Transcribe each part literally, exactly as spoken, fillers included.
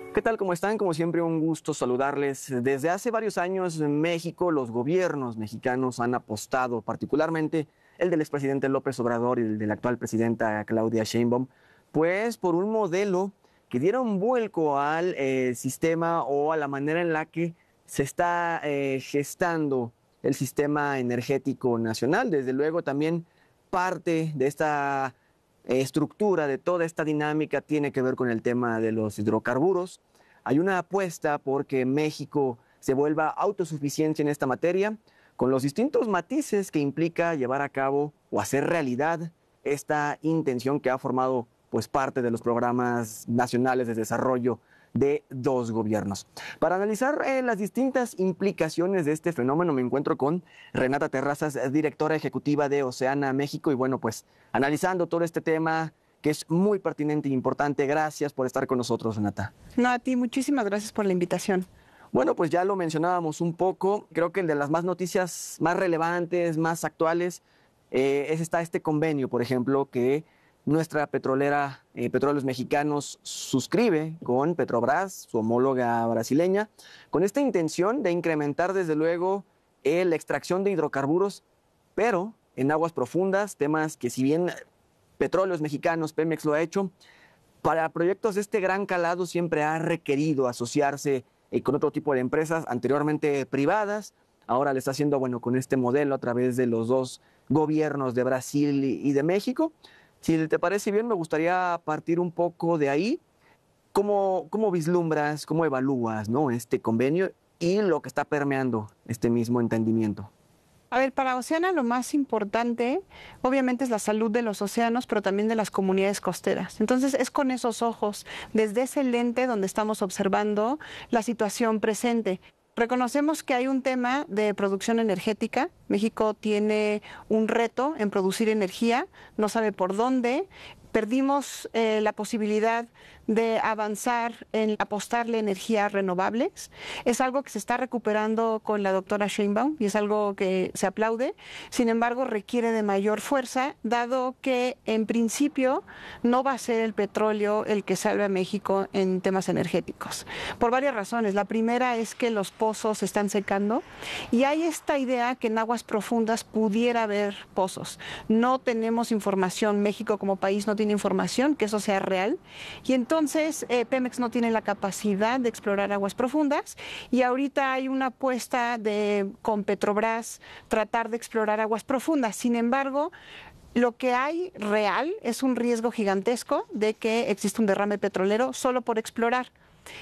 ¿Qué tal? ¿Cómo están? Como siempre, un gusto saludarles. Desde hace varios años en México, los gobiernos mexicanos han apostado, particularmente el del expresidente López Obrador y el de la actual presidenta Claudia Sheinbaum, pues por un modelo que diera un vuelco al eh, sistema o a la manera en la que se está eh, gestando el sistema energético nacional. Desde luego, también parte de esta eh, estructura, de toda esta dinámica, tiene que ver con el tema de los hidrocarburos. Hay una apuesta porque México se vuelva autosuficiente en esta materia, con los distintos matices que implica llevar a cabo o hacer realidad esta intención que ha formado pues parte de los programas nacionales de desarrollo de dos gobiernos. Para analizar eh, las distintas implicaciones de este fenómeno, me encuentro con Renata Terrazas, directora ejecutiva de Oceana México, y bueno, pues analizando todo este tema que es muy pertinente e importante. Gracias por estar con nosotros, Renata. No, a ti, muchísimas gracias por la invitación. Bueno, pues ya lo mencionábamos un poco. Creo que el de las más noticias más relevantes, más actuales, eh, es está este convenio, por ejemplo, que nuestra petrolera eh, Petróleos Mexicanos suscribe con Petrobras, su homóloga brasileña, con esta intención de incrementar desde luego eh, la extracción de hidrocarburos, pero en aguas profundas, temas que si bien Petróleos Mexicanos, Pemex lo ha hecho, para proyectos de este gran calado siempre ha requerido asociarse eh, con otro tipo de empresas anteriormente privadas. Ahora le está haciendo, bueno, con este modelo a través de los dos gobiernos de Brasil y de México. Si te parece bien, me gustaría partir un poco de ahí. ¿Cómo, cómo vislumbras, cómo evalúas, ¿no?, este convenio y lo que está permeando este mismo entendimiento? A ver, para Oceana lo más importante, obviamente, es la salud de los océanos, pero también de las comunidades costeras. Entonces, es con esos ojos, desde ese lente, donde estamos observando la situación presente. Reconocemos que hay un tema de producción energética. México tiene un reto en producir energía, no sabe por dónde. Perdimos eh, la posibilidad de avanzar en apostarle energías renovables. Es algo que se está recuperando con la doctora Sheinbaum y es algo que se aplaude. Sin embargo, requiere de mayor fuerza, dado que en principio no va a ser el petróleo el que salve a México en temas energéticos. Por varias razones. La primera es que los pozos se están secando y hay esta idea que en aguas profundas pudiera haber pozos. No tenemos información, México como país no tiene información que eso sea real, y entonces eh, Pemex no tiene la capacidad de explorar aguas profundas, y ahorita hay una apuesta de con Petrobras tratar de explorar aguas profundas. Sin embargo, lo que hay real es un riesgo gigantesco de que exista un derrame petrolero solo por explorar.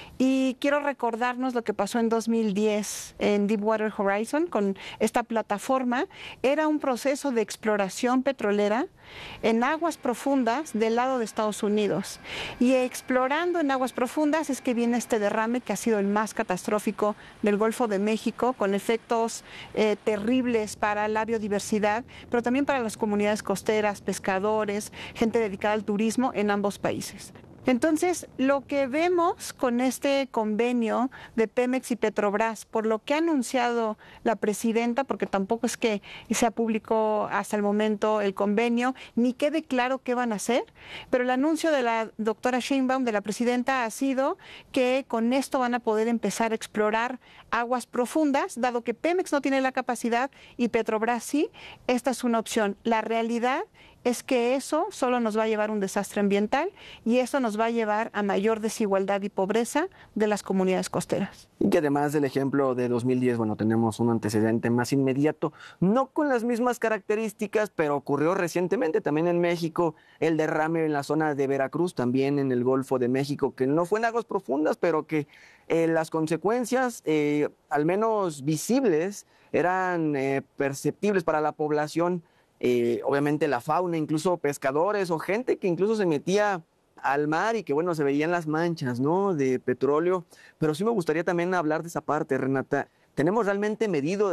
Y quiero recordarnos lo que pasó en dos mil diez en Deepwater Horizon con esta plataforma. Era un proceso de exploración petrolera en aguas profundas del lado de Estados Unidos. Y explorando en aguas profundas es que viene este derrame que ha sido el más catastrófico del Golfo de México, con efectos eh, terribles para la biodiversidad, pero también para las comunidades costeras, pescadores, gente dedicada al turismo en ambos países. Entonces, lo que vemos con este convenio de Pemex y Petrobras, por lo que ha anunciado la presidenta, porque tampoco es que sea público hasta el momento el convenio, ni quede claro qué van a hacer, pero el anuncio de la doctora Sheinbaum, de la presidenta, ha sido que con esto van a poder empezar a explorar aguas profundas, dado que Pemex no tiene la capacidad y Petrobras sí. Esta es una opción. La realidad es que eso solo nos va a llevar a un desastre ambiental y eso nos va a llevar a mayor desigualdad y pobreza de las comunidades costeras. Y que además del ejemplo de dos mil diez, bueno, tenemos un antecedente más inmediato, no con las mismas características, pero ocurrió recientemente también en México, el derrame en la zona de Veracruz, también en el Golfo de México, que no fue en aguas profundas, pero que eh, las consecuencias, eh, al menos visibles, eran eh, perceptibles para la población. Eh, obviamente la fauna, incluso pescadores o gente que incluso se metía al mar y que, bueno, se veían las manchas, ¿no?, de petróleo. Pero sí me gustaría también hablar de esa parte, Renata. ¿Tenemos realmente medido